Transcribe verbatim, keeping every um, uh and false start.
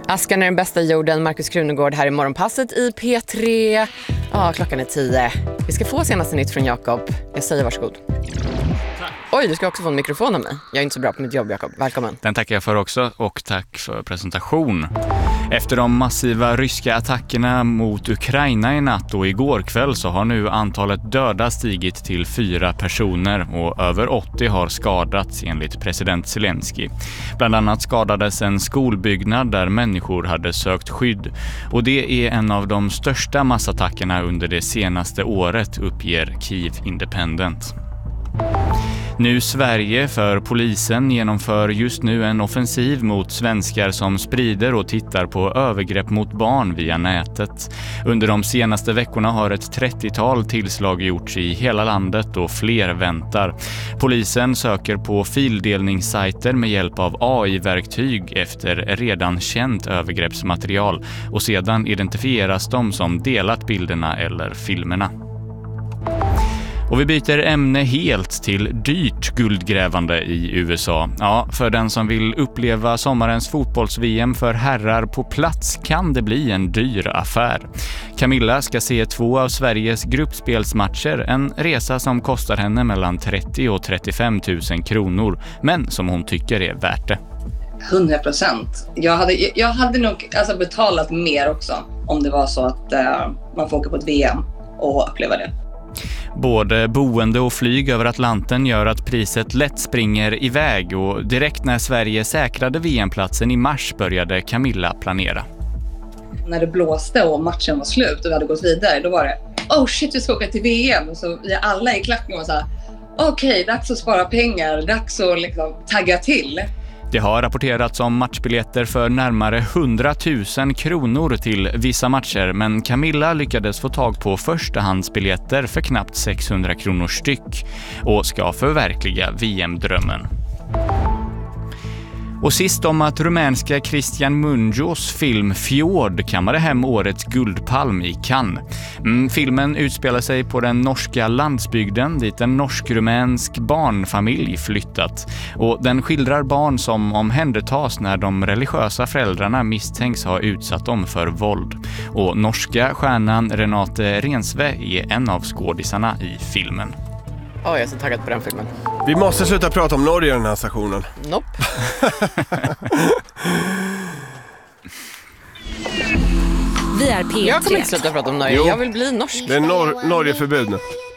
Askan är den bästa jorden. Markus Krunegård här i Morgonpasset i P tre. Ja, klockan är tio. Vi ska få senaste nytt från Jakob. Jag säger varsågod. Tack. Oj, du ska också få en mikrofon av mig. Jag är inte så bra på mitt jobb, Jakob. Välkommen. Den tackar jag för också, och tack för presentation. Efter de massiva ryska attackerna mot Ukraina i natt och igår kväll så har nu antalet döda stigit till fyra personer och över åttio har skadats enligt president Zelensky. Bland annat skadades en skolbyggnad där människor hade sökt skydd. Och det är en av de största massattackerna under det senaste året, uppger Kyiv Independent. Nu Sverige, för polisen genomför just nu en offensiv mot svenskar som sprider och tittar på övergrepp mot barn via nätet. Under de senaste veckorna har ett trettiotal tillslag gjorts i hela landet och fler väntar. Polisen söker på fildelningssajter med hjälp av A I-verktyg efter redan känt övergreppsmaterial och sedan identifieras de som delat bilderna eller filmerna. Och vi byter ämne helt till dyrt guldgrävande i U S A. Ja, för den som vill uppleva sommarens fotbolls-V M för herrar på plats kan det bli en dyr affär. Camilla ska se två av Sveriges gruppspelsmatcher, en resa som kostar henne mellan trettio och trettiofem tusen kronor, men som hon tycker är värt det. hundra procent. Jag hade, jag hade nog alltså betalat mer också om det var så att uh, man får åka på ett V M och uppleva det. Både boende och flyg över Atlanten gör att priset lätt springer iväg, och direkt när Sverige säkrade V M-platsen i mars började Camilla planera. När det blåste och matchen var slut och vi hade gått vidare, då var det oh shit, vi ska åka till V M. Så vi alla i klacken var så här, okej, okay, dags att spara pengar, dags att liksom tagga till. Det har rapporterats om matchbiljetter för närmare hundratusen kronor till vissa matcher, men Camilla lyckades få tag på förstahandsbiljetter för knappt sexhundra kronor styck och ska förverkliga V M-drömmen. Och sist om att rumänska Cristian Mungios film Fjord kammade hem årets guldpalm i Cannes. Mm, filmen utspelar sig på den norska landsbygden dit en norsk-rumänsk barnfamilj flyttat. Och den skildrar barn som omhändertas när de religiösa föräldrarna misstänks ha utsatt dem för våld. Och norska stjärnan Renate Rensve är en av skådisarna i filmen. Åh, oh, jag är så taggad på den filmen. Vi måste sluta prata om Norge i den här stationen. Nope. Vi är P tre. Jag kommer inte sluta prata om Norge. Jo. Jag vill bli norsk. Det är nor- Norge-förbud nu.